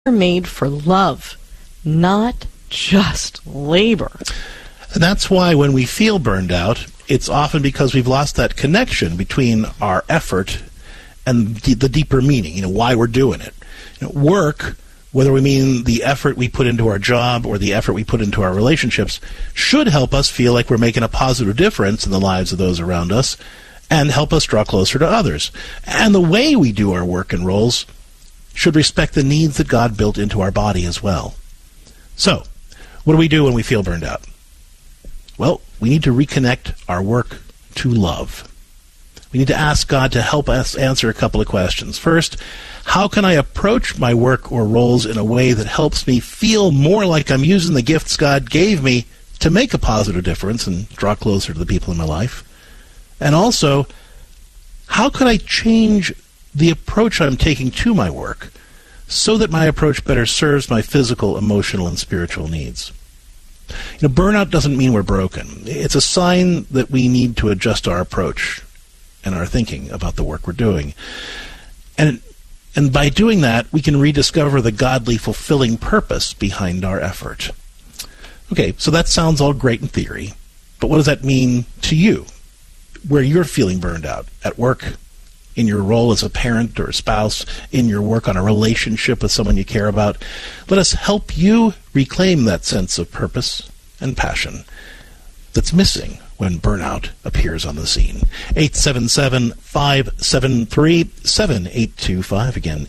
made for love, not just labor. And that's why when we feel burned out, it's often because we've lost that connection between our effort and the deeper meaning, why we're doing it. Work, whether we mean the effort we put into our job or the effort we put into our relationships, should help us feel like we're making a positive difference in the lives of those around us and help us draw closer to others. And the way we do our work and roles should respect the needs that God built into our body as well. So, what do we do when we feel burned out? Well, we need to reconnect our work to love. We need to ask God to help us answer a couple of questions. First, how can I approach my work or roles in a way that helps me feel more like I'm using the gifts God gave me to make a positive difference and draw closer to the people in my life? And also, how can I change the approach I'm taking to my work so that my approach better serves my physical, emotional, and spiritual needs? Burnout doesn't mean we're broken. It's a sign that we need to adjust our approach and our thinking about the work we're doing. And by doing that, we can rediscover the godly, fulfilling purpose behind our effort. Okay, so that sounds all great in theory, but what does that mean to you, where you're feeling burned out at work, in your role as a parent or a spouse, in your work on a relationship with someone you care about? Let us help you reclaim that sense of purpose and passion that's missing when burnout appears on the scene. 877-573-7825. Again,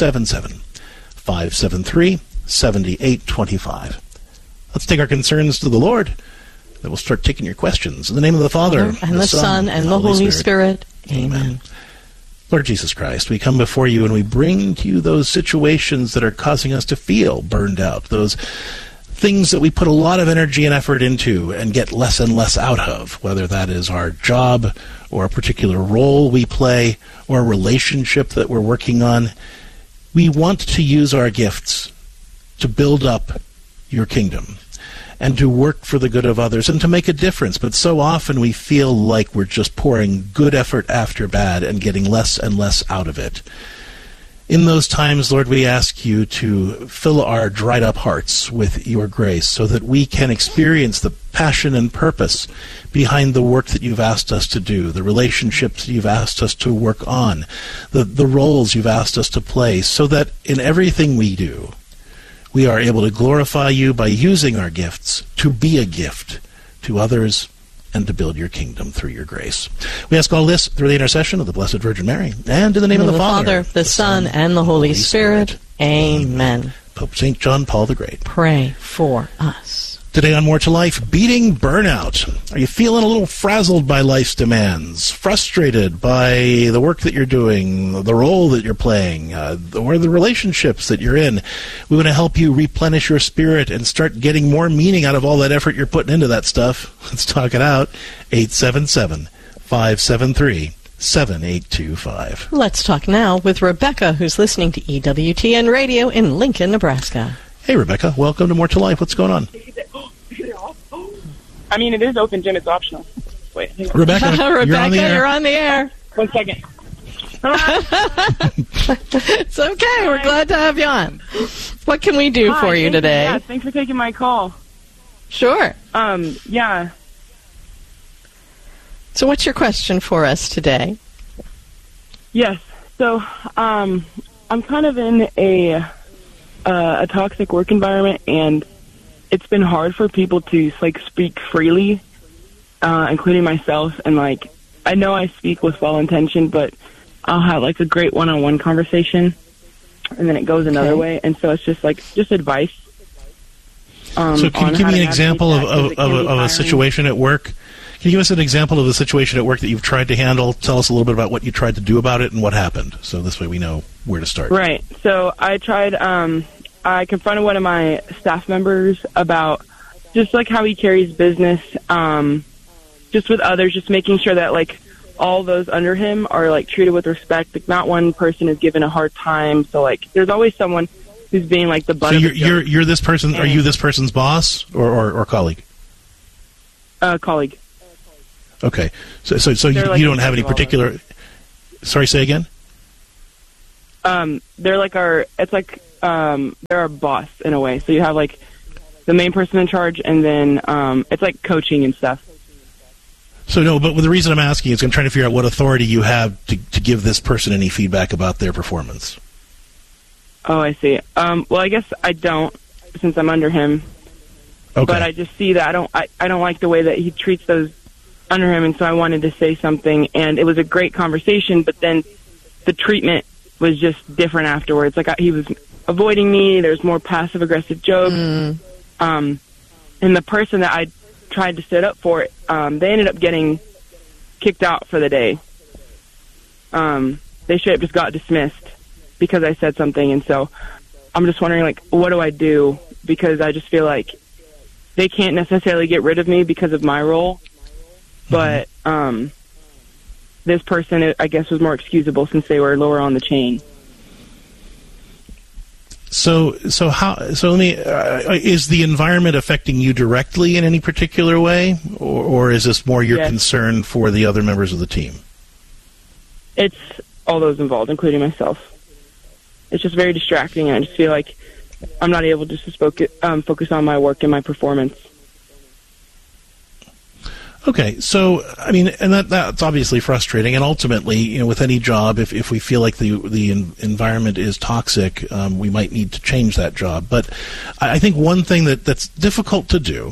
877-573-7825. Let's take our concerns to the Lord. Then we'll start taking your questions. In the name of the Father, and the Son, and the Holy Spirit. Amen. Lord Jesus Christ, we come before you and we bring to you those situations that are causing us to feel burned out, those things that we put a lot of energy and effort into and get less and less out of, whether that is our job or a particular role we play or a relationship that we're working on. We want to use our gifts to build up your kingdom and to work for the good of others and to make a difference. But so often we feel like we're just pouring good effort after bad and getting less and less out of it. In those times, Lord, we ask you to fill our dried up hearts with your grace so that we can experience the passion and purpose behind the work that you've asked us to do, the relationships you've asked us to work on, the roles you've asked us to play, so that in everything we do, we are able to glorify you by using our gifts to be a gift to others and to build your kingdom through your grace. We ask all this through the intercession of the Blessed Virgin Mary, and in the name of the Father, the Son, and the Holy Spirit. Amen. Pope St. John Paul the Great, pray for us. Today on More to Life, beating burnout. Are you feeling a little frazzled by life's demands, frustrated by the work that you're doing, the role that you're playing, or the relationships that you're in? We want to help you replenish your spirit and start getting more meaning out of all that effort you're putting into that stuff. Let's talk it out. 877-573-7825. Let's talk now with Rebecca, who's listening to EWTN Radio in Lincoln, Nebraska. Hey, Rebecca. Welcome to More to Life. What's going on? I mean, it is open, Jim. It's optional. Wait. Rebecca, you're on the air. 1 second. It's okay. We're glad to have you on. What can we do for you today? Yeah, thanks for taking my call. Sure. Yeah. So what's your question for us today? Yes. So, I'm kind of in a toxic work environment, and it's been hard for people to speak freely, including myself. And I know I speak with well intention, but I'll have a great one-on-one conversation, and then it goes another way. And so it's just advice. So can you give me an example of a situation at work? Can you give us an example of the situation at work that you've tried to handle? Tell us a little bit about what you tried to do about it and what happened, so this way we know where to start. Right. So I tried. I confronted one of my staff members about just how he carries business, just with others, just making sure that all those under him are treated with respect. Not one person is given a hard time. So there's always someone who's being the butt. So you're this person. Are you this person's boss or colleague? Colleague. Okay. So you don't have any particular. Sorry, say again. They're our. It's they're a boss in a way. So you have like the main person in charge, and then it's like coaching and stuff. So no, but the reason I'm asking is I'm trying to figure out what authority you have to give this person any feedback about their performance. Oh, I see. Well, I guess I don't, since I'm under him. Okay. But I just see that I don't like the way that he treats those under him, and so I wanted to say something. And it was a great conversation, but then the treatment was just different afterwards. Like he was avoiding me. There's more passive aggressive jokes. And the person that I tried to sit up for, they ended up getting kicked out for the day. They should have just got dismissed because I said something. And so I'm just wondering, like, what do I do? Because I just feel like they can't necessarily get rid of me because of my role. But this person, I guess, was more excusable since they were lower on the chain. So let me. Is the environment affecting you directly in any particular way, or is this more your concern for the other members of the team? It's all those involved, including myself. It's just very distracting, and I just feel like I'm not able to just focus on my work and my performance. Okay, so I mean, and that's obviously frustrating, and ultimately, you know, with any job, if we feel like the environment is toxic, we might need to change that job. But I think one thing that's difficult to do,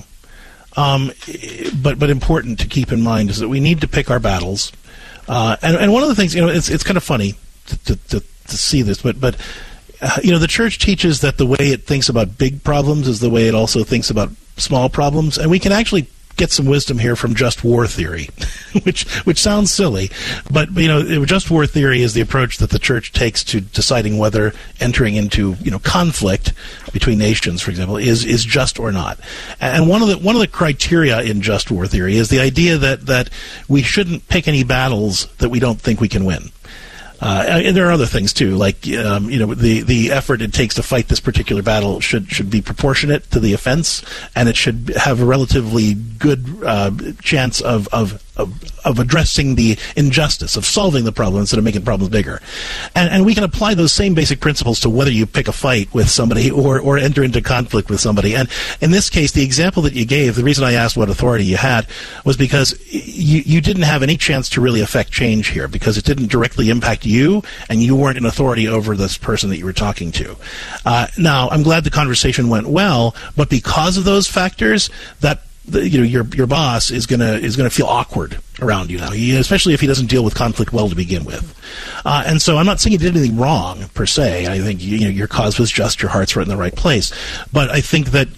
but important to keep in mind, is that we need to pick our battles. And one of the things, you know, it's kind of funny to see this, but you know, the church teaches that the way it thinks about big problems is the way it also thinks about small problems, and we can actually get some wisdom here from just war theory, which sounds silly, but you know, just war theory is the approach that the church takes to deciding whether entering into, you know, conflict between nations, for example, is just or not. And one of the criteria in just war theory is the idea that we shouldn't pick any battles that we don't think we can win. And there are other things too, like you know, the effort it takes to fight this particular battle should be proportionate to the offense, and it should have a relatively good chance of addressing the injustice, of solving the problem instead of making problems bigger. And we can apply those same basic principles to whether you pick a fight with somebody or enter into conflict with somebody. And in this case, the example that you gave, the reason I asked what authority you had was because you didn't have any chance to really affect change here, because it didn't directly impact you, and you weren't an authority over this person that you were talking to. Now, I'm glad the conversation went well, but because of those factors, that you know, your boss is gonna feel awkward around you now, especially if he doesn't deal with conflict well to begin with. And so I'm not saying you did anything wrong per se. I think you know, your cause was just, your heart's right in the right place. But I think that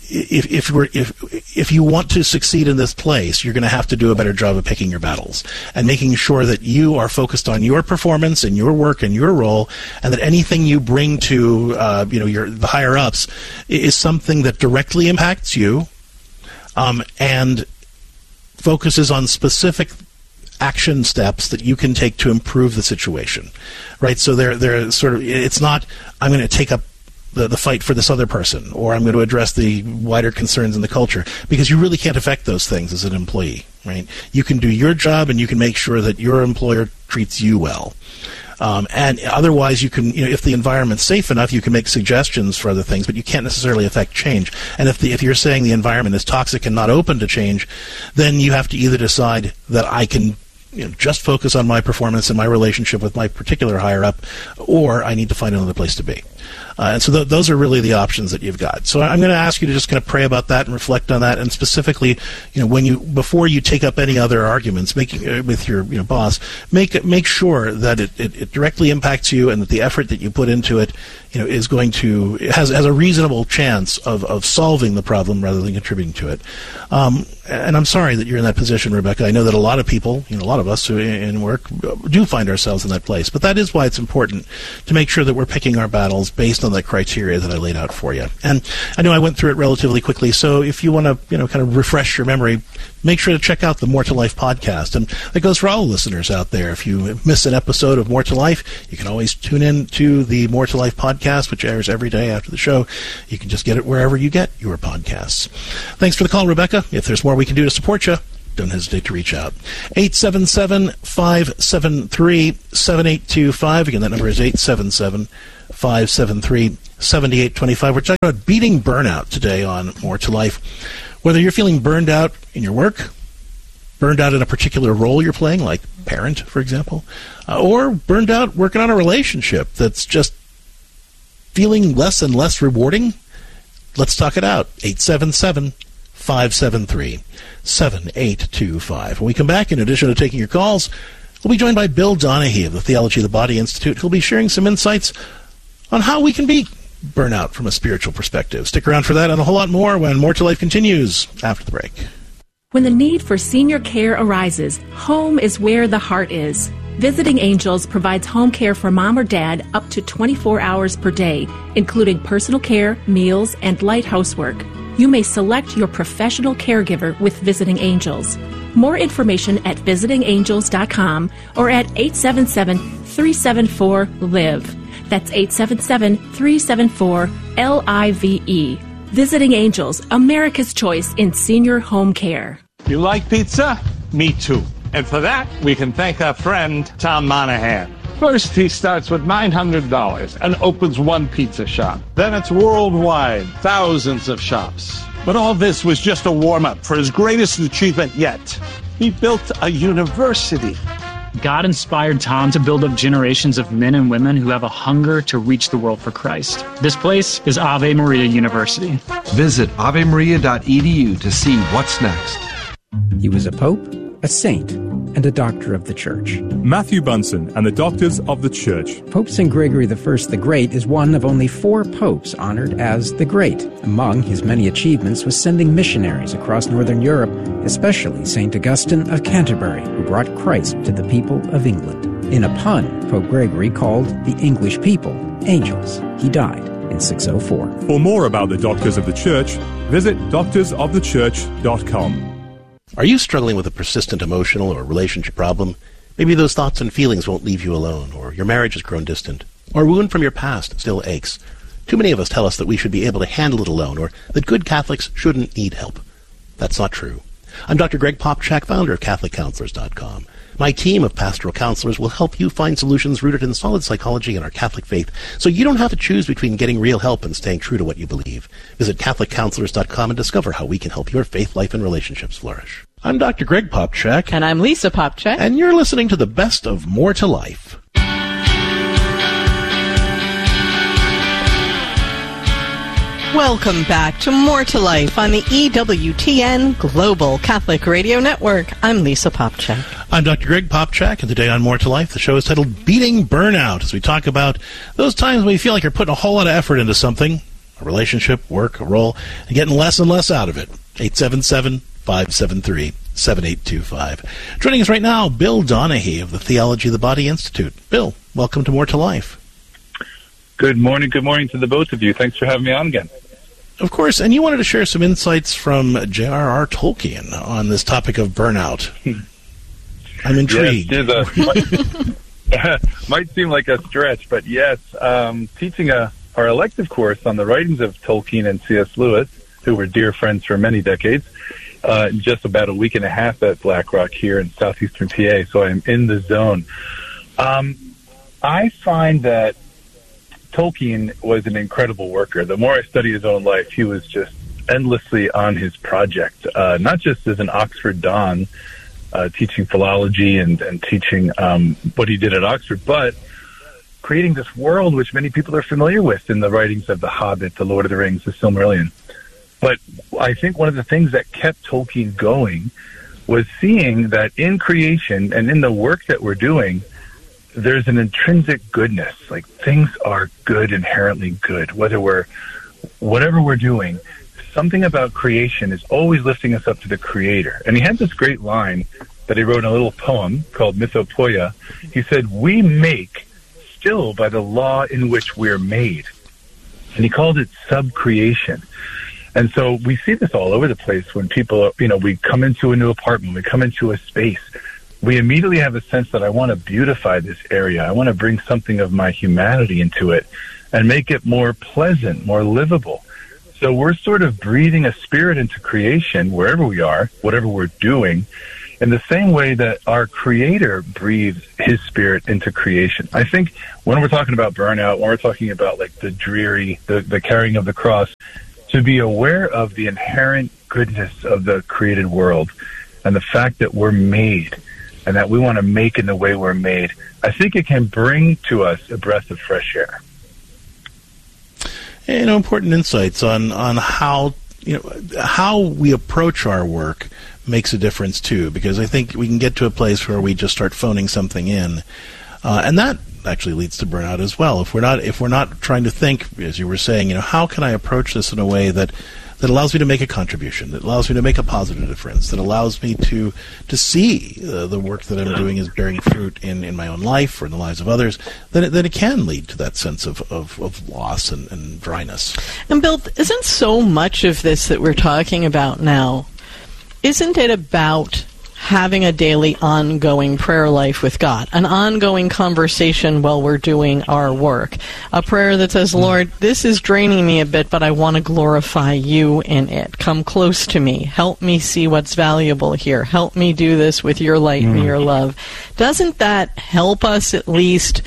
if you want to succeed in this place, you're going to have to do a better job of picking your battles and making sure that you are focused on your performance and your work and your role, and that anything you bring to you know, the higher ups is something that directly impacts you. And focuses on specific action steps that you can take to improve the situation, right? So they're sort of, it's not, I'm going to take up the fight for this other person, or I'm going to address the wider concerns in the culture, because you really can't affect those things as an employee, right? You can do your job, and you can make sure that your employer treats you well. And otherwise, you can, you know, if the environment's safe enough, you can make suggestions for other things, but you can't necessarily affect change. And if you're saying the environment is toxic and not open to change, then you have to either decide that I can, you know, just focus on my performance and my relationship with my particular higher up, or I need to find another place to be. And so those are really the options that you've got. So I'm going to ask you to just kind of pray about that and reflect on that, and specifically, you know, before you take up any other arguments, with your, you know, boss, make sure that it directly impacts you, and that the effort that you put into it, you know, has a reasonable chance of solving the problem rather than contributing to it. And I'm sorry that you're in that position, Rebecca. I know that a lot of people, you know, a lot of us who in work do find ourselves in that place. But that is why it's important to make sure that we're picking our battles based on the criteria that I laid out for you. And I know I went through it relatively quickly, so if you want to, you know, kind of refresh your memory, make sure to check out the More to Life podcast. And that goes for all listeners out there. If you miss an episode of More to Life, you can always tune in to the More to Life podcast, which airs every day after the show. You can just get it wherever you get your podcasts. Thanks for the call, Rebecca. If there's more we can do to support you, don't hesitate to reach out. 877-573-7825. Again, that number is 877-573-7825. 877-573-7825. We're talking about beating burnout today on More to Life. Whether you're feeling burned out in your work, burned out in a particular role you're playing, like parent, for example, or burned out working on a relationship that's just feeling less and less rewarding, let's talk it out. 877-573-7825. When we come back, in addition to taking your calls, we'll be joined by Bill Donahue of the Theology of the Body Institute, who'll be sharing some insights on how we can beat burnout from a spiritual perspective. Stick around for that and a whole lot more when More to Life continues after the break. When the need for senior care arises, home is where the heart is. Visiting Angels provides home care for mom or dad up to 24 hours per day, including personal care, meals, and light housework. You may select your professional caregiver with Visiting Angels. More information at visitingangels.com or at 877-374-LIVE. That's 877-374-LIVE. Visiting Angels, America's choice in senior home care. You like pizza? Me too. And for that, we can thank our friend Tom Monahan. First, he starts with $900 and opens one pizza shop. Then it's worldwide, thousands of shops. But all this was just a warm-up for his greatest achievement yet. He built a university. God inspired Tom to build up generations of men and women who have a hunger to reach the world for Christ. This place is Ave Maria University. Visit avemaria.edu to see what's next. He was a pope, a saint, and a doctor of the Church. Matthew Bunson and the Doctors of the Church. Pope St. Gregory I the Great is one of only 4 popes honored as the Great. Among his many achievements was sending missionaries across Northern Europe, especially St. Augustine of Canterbury, who brought Christ to the people of England. In a pun, Pope Gregory called the English people angels. He died in 604. For more about the Doctors of the Church, visit doctorsofthechurch.com. Are you struggling with a persistent emotional or relationship problem? Maybe those thoughts and feelings won't leave you alone, or your marriage has grown distant, or a wound from your past still aches. Too many of us tell us that we should be able to handle it alone, or that good Catholics shouldn't need help. That's not true. I'm Dr. Greg Popchak, founder of CatholicCounselors.com. My team of pastoral counselors will help you find solutions rooted in solid psychology and our Catholic faith, so you don't have to choose between getting real help and staying true to what you believe. Visit CatholicCounselors.com and discover how we can help your faith life and relationships flourish. I'm Dr. Greg Popchak. And I'm Lisa Popchak. And you're listening to the best of More to Life. Welcome back to More to Life on the EWTN Global Catholic Radio Network. I'm Lisa Popchak. I'm Dr. Greg Popchak, and today on More to Life, the show is titled Beating Burnout, as we talk about those times when you feel like you're putting a whole lot of effort into something, a relationship, work, a role, and getting less and less out of it. 877-573-7825. Joining us right now, Bill Donahue of the Theology of the Body Institute. Bill, welcome to More to Life. Good morning to the both of you. Thanks for having me on again. Of course, and you wanted to share some insights from J.R.R. Tolkien on this topic of burnout. I'm intrigued. Yes, might seem like a stretch, but yes, teaching our elective course on the writings of Tolkien and C.S. Lewis, who were dear friends for many decades, just about a week and a half at Black Rock here in southeastern PA, so I'm in the zone. I find that Tolkien was an incredible worker. The more I study his own life, he was just endlessly on his project, not just as an Oxford Don, teaching philology and teaching what he did at Oxford, but creating this world which many people are familiar with in the writings of The Hobbit, The Lord of the Rings, The Silmarillion. But I think one of the things that kept Tolkien going was seeing that in creation and in the work that we're doing, there's an intrinsic goodness. Like, things are good, inherently good. Whatever we're doing, something about creation is always lifting us up to the Creator. And he had this great line that he wrote in a little poem called Mythopoeia. He said, "We make still by the law in which we're made." And he called it subcreation. And so we see this all over the place when people, we come into a new apartment, we come into a space. We immediately have a sense that I want to beautify this area. I want to bring something of my humanity into it and make it more pleasant, more livable. So we're sort of breathing a spirit into creation wherever we are, whatever we're doing. in the same way that our Creator breathes His Spirit into creation. I think when we're talking about burnout, when we're talking about like the dreary, the carrying of the cross, to be aware of the inherent goodness of the created world and the fact that we're made and that we want to make in the way we're made, I think it can bring to us a breath of fresh air. Important insights on how how we approach our work makes a difference too, because I think we can get to a place where we just start phoning something in, and that actually leads to burnout as well. If we're not trying to think, as you were saying, how can I approach this in a way that allows me to make a contribution, that allows me to make a positive difference, that allows me to see the work that I'm doing is bearing fruit in my own life or in the lives of others, then it can lead to that sense of loss and dryness. And Bill, isn't so much of this that we're talking about now, isn't it about having a daily ongoing prayer life with God, an ongoing conversation while we're doing our work, a prayer that says, Lord, this is draining me a bit, but I want to glorify you in it. Come close to me. Help me see what's valuable here. Help me do this with your light and your love. Doesn't that help us at least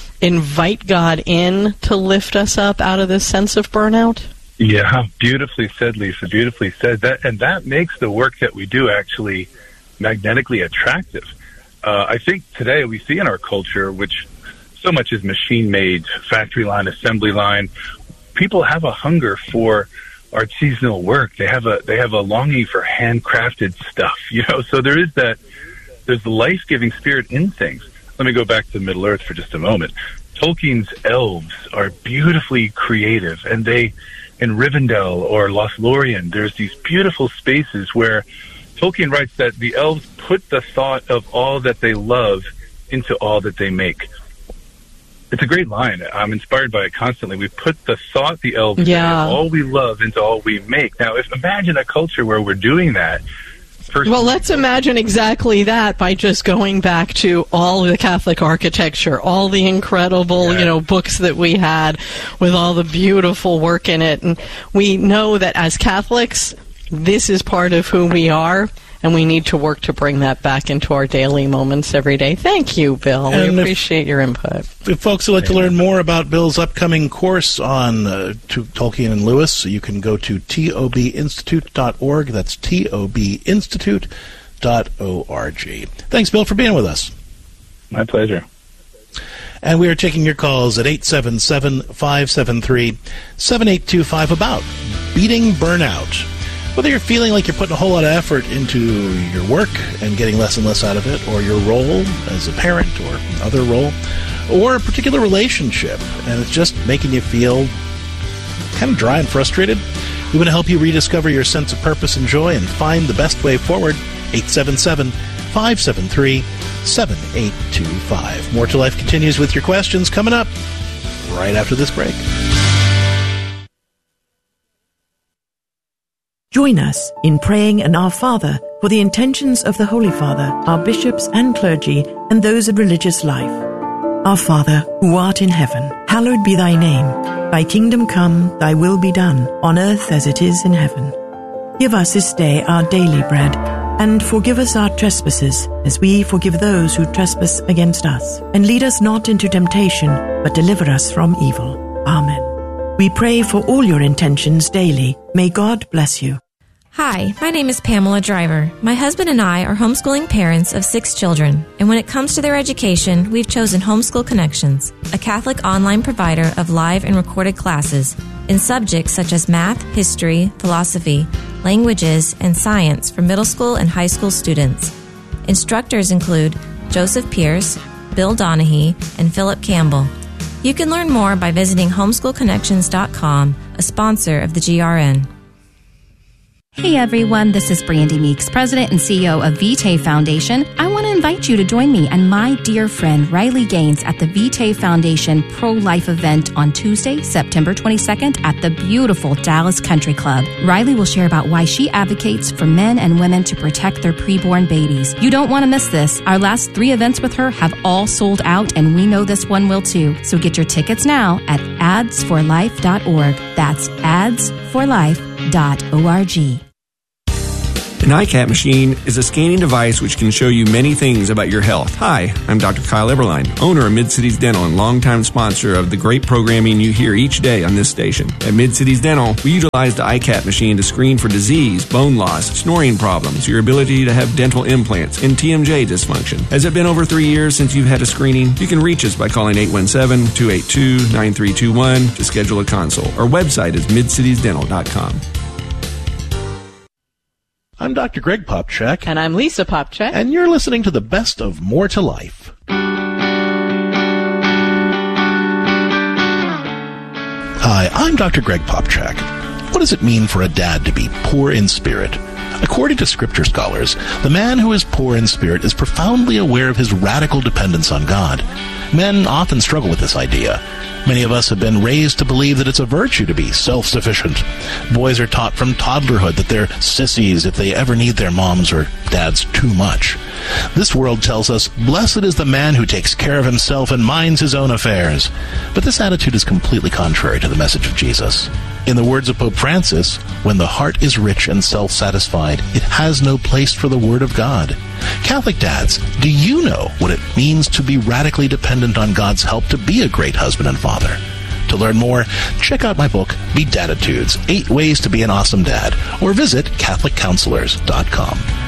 invite God in to lift us up out of this sense of burnout? Yeah, beautifully said, Lisa. Beautifully said. That makes the work that we do actually magnetically attractive. I think today we see in our culture, which so much is machine-made, factory line, assembly line, people have a hunger for artisanal work. They have a longing for handcrafted stuff, so there's the life-giving spirit in things. Let me go back to Middle Earth for just a moment. Tolkien's elves are beautifully creative, and in Rivendell or Lothlorien, there's these beautiful spaces where Tolkien writes that the elves put the thought of all that they love into all that they make. It's a great line. I'm inspired by it constantly. We put the thought the elves say, all we love into all we make. Now, imagine a culture where we're doing that. Well, let's imagine exactly that by just going back to all the Catholic architecture, all the incredible, books that we had with all the beautiful work in it. And we know that as Catholics, this is part of who we are, and we need to work to bring that back into our daily moments every day. Thank you, Bill. We appreciate your input. If folks would like to learn more about Bill's upcoming course on Tolkien and Lewis, you can go to tobinstitute.org. That's tobinstitute.org. Thanks, Bill, for being with us. My pleasure. And we are taking your calls at 877-573-7825 about beating burnout. Whether you're feeling like you're putting a whole lot of effort into your work and getting less and less out of it, or your role as a parent or other role, or a particular relationship, and it's just making you feel kind of dry and frustrated, we want to help you rediscover your sense of purpose and joy and find the best way forward. 877-573-7825. More to Life continues with your questions coming up right after this break. Join us in praying an Our Father for the intentions of the Holy Father, our bishops and clergy, and those of religious life. Our Father, who art in heaven, hallowed be thy name. Thy kingdom come, thy will be done, on earth as it is in heaven. Give us this day our daily bread, and forgive us our trespasses, as we forgive those who trespass against us. And lead us not into temptation, but deliver us from evil. Amen. We pray for all your intentions daily. May God bless you. Hi, my name is Pamela Driver. My husband and I are homeschooling parents of 6 children, and when it comes to their education, we've chosen Homeschool Connections, a Catholic online provider of live and recorded classes in subjects such as math, history, philosophy, languages, and science for middle school and high school students. Instructors include Joseph Pierce, Bill Donahue, and Philip Campbell. You can learn more by visiting homeschoolconnections.com, a sponsor of the GRN. Hey everyone, this is Brandy Meeks, President and CEO of Vitae Foundation. I want to invite you to join me and my dear friend Riley Gaines at the Vitae Foundation Pro-Life event on Tuesday, September 22nd at the beautiful Dallas Country Club. Riley will share about why she advocates for men and women to protect their preborn babies. You don't want to miss this. Our last 3 events with her have all sold out, and we know this one will too. So get your tickets now at adsforlife.org. That's adsforlife.org. An iCat machine is a scanning device which can show you many things about your health. Hi, I'm Dr. Kyle Eberline, owner of Mid-Cities Dental and longtime sponsor of the great programming you hear each day on this station. At Mid-Cities Dental, we utilize the iCat machine to screen for disease, bone loss, snoring problems, your ability to have dental implants, and TMJ dysfunction. Has it been over 3 years since you've had a screening? You can reach us by calling 817-282-9321 to schedule a consult. Our website is midcitiesdental.com. I'm Dr. Greg Popcak. And I'm Lisa Popcak. And you're listening to the best of More to Life. Hi, I'm Dr. Greg Popcak. What does it mean for a dad to be poor in spirit? According to scripture scholars, the man who is poor in spirit is profoundly aware of his radical dependence on God. Men often struggle with this idea. Many of us have been raised to believe that it's a virtue to be self-sufficient. Boys are taught from toddlerhood that they're sissies if they ever need their moms or dads too much. This world tells us, blessed is the man who takes care of himself and minds his own affairs. But this attitude is completely contrary to the message of Jesus. In the words of Pope Francis, when the heart is rich and self-satisfied, it has no place for the Word of God. Catholic dads, do you know what it means to be radically dependent on God's help to be a great husband and father? To learn more, check out my book, Be Daditudes, 8 Ways to Be an Awesome Dad, or visit CatholicCounselors.com.